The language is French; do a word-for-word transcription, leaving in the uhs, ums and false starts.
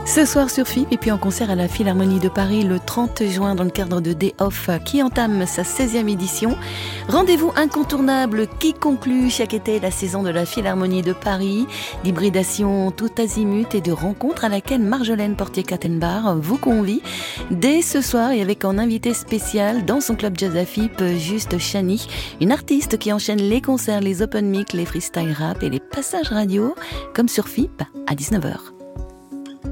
Ce soir sur F I P et puis en concert à la Philharmonie de Paris le trente juin dans le cadre de Day Off qui entame sa seizième édition. Rendez-vous incontournable qui conclut chaque été la saison de la Philharmonie de Paris, d'hybridation tout azimut et de rencontres à laquelle Marjolaine Portier-Cattenbar vous convie dès ce soir et avec en invité spécial dans son club jazz à F I P, Juste Chani, une artiste qui enchaîne les concerts, les open mic, les freestyle rap et les passages radio comme sur F I P à dix-neuf heures.